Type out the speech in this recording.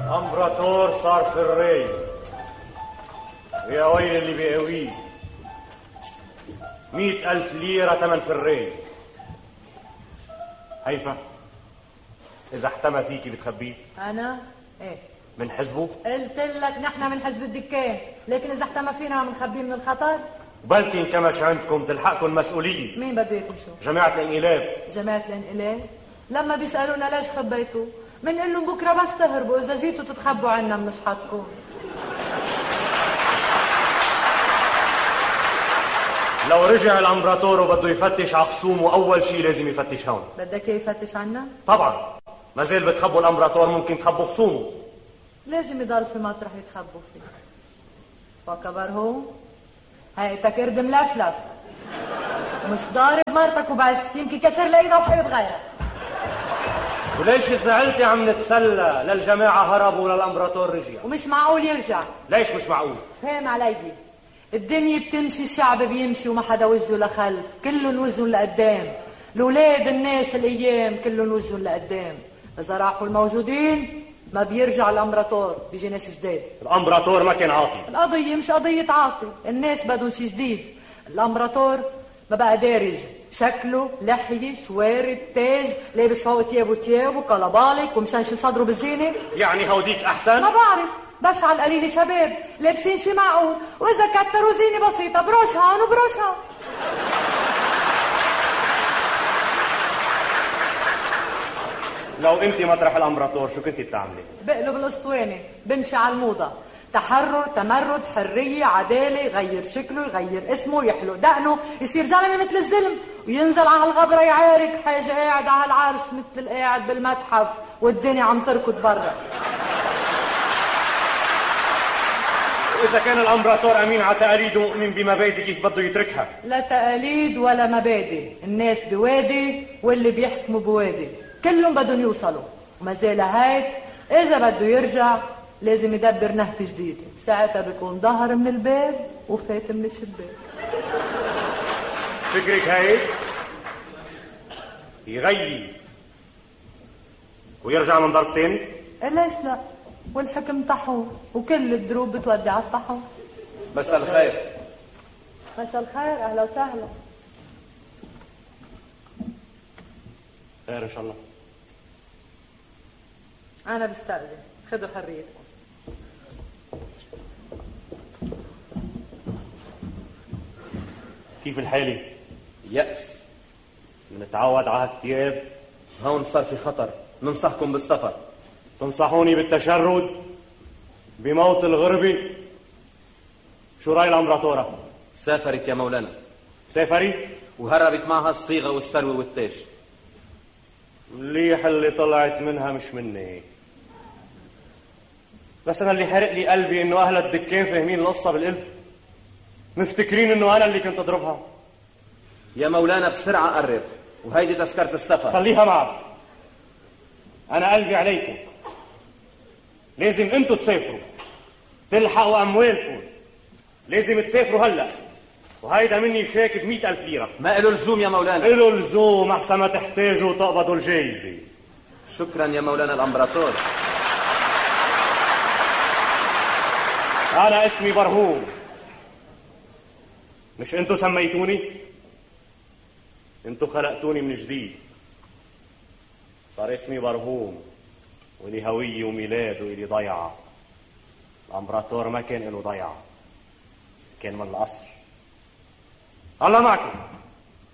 امبراطور صار في الري، ويا ويل اللي بيقويه. 100,000 ليرة تمن في الري. هيفا، إذا احتمى فيكي بتخبيه؟ أنا؟ إيه؟ من حزبه؟ قلت لك نحن من حزب الدكان، لكن إذا احتمى فينا عم نخبيه من الخطر؟ بلكي انكمش عندكم تلحقكم مسؤولية. مين بده يكمشوا؟ جماعة الانقلاب. جماعة الانقلاب؟ لما بيسألونا ليش خبيتوا؟ منقول لهم بكرة بس تهربوا، إذا جيتوا تتخبوا عنا بنشحطكم. لو رجع الامبراطور وبده يفتش على خصومه أول شيء لازم يفتش هون. بدك ايه يفتش عنا؟ طبعا، ما زال بتخبوا الامبراطور ممكن تخبوا خصومه. لازم يضل في مطرح يتخبوا فيه. وكبر هو هيئتك قرد ملفلف، مش ضارب مرتك وبس، يمكن كسر لها وحبيب غيرها. وليش زعلتي عم نتسلى للجماعة هربوا وللامبراطور رجع؟ ومش معقول يرجع. ليش مش معقول؟ فهم علي، الدنيا بتمشي، الشعب بيمشي وما حدا وجهه لخلف، كلهم وجههم لقدام. الولاد الناس الايام كلهم وجههم لقدام. اذا راحوا الموجودين ما بيرجع الامبراطور، بيجي ناس جداد. الامبراطور ما كان عاطي. القضيه مش قضيه عاطي، الناس بدهم شي جديد. الامبراطور ما بقى دارج، شكله لحيه شوارب تاج، لابس فوق تيابه تياب وقلبالك ومشنشن صدره بالزينه. يعني هوديك احسن؟ ما بعرف، بس على القليل شباب لابسين شي معقول، واذا كتروا زينه بسيطه بروش هون وبروش هون. لو انت مطرح الامبراطور شو كنتي بتعملي؟ بقلب الاسطوانه، بمشي على الموضه، تحرر، تمرد، حريه، عداله، يغير شكله، يغير اسمه، يحلق دقنه، يصير زلمه مثل الزلم، وينزل على الغبره يعارك حاجه قاعد على العرش مثل القاعد بالمتحف والدنيا عم تركض برا. وإذا كان الامبراطور امين على تقاليده ومؤمن بمبادئ كيف بده يتركها؟ لا تقاليد ولا مبادئ، الناس بوادي واللي بيحكموا بوادي، كلهم بدهم يوصلوا. وما زال هيك، اذا بده يرجع لازم يدبر نهف جديد، ساعتها بيكون ظهر من الباب وفات من الشباك. فكرك هيك؟ يغير ويرجع من ضرب تاني؟ ليش لا؟ والحكم طحون وكل الدروب بتودي على الطحون. مساء الخير. مساء الخير، اهلا وسهلا. خير ان شاء الله. انا بستأذن، خذوا حريتكم. كيف الحالة؟ يأس. بنتعود على هالثياب. هون صار في خطر، ننصحكم بالسفر. تنصحوني بالتشرد بموت الغربة؟ شو رأي الامبراطورة؟ سافرت يا مولانا. سافرت؟ وهربت معها الصيغة والثروة والتاج. مليح اللي طلعت منها مش مني. بس انا اللي حرق لي قلبي انه اهل الدكان فاهمين القصة بالقلب، مفتكرين انه انا اللي كنت اضربها. يا مولانا بسرعة قرب، وهيدي تذكرة السفر. خليها معك، انا قلبي عليكم. لازم انتوا تسافروا تلحقوا اموالكم، لازم تسافروا هلا، وهيدا مني شيك ب100,000 ليرة. ما إله لزوم يا مولانا. إله لزوم، احسن ما تحتاجوا تقبضوا الجايزة. شكرا يا مولانا الامبراطور. انا اسمي برهوم، مش انتوا سميتوني؟ انتوا خلقتوني من جديد، صار اسمي برهوم، ولي هوية وميلاد وإلي ضيعة. الامبراطور ما كان له ضيعة، كان من الأصل. الله معكم.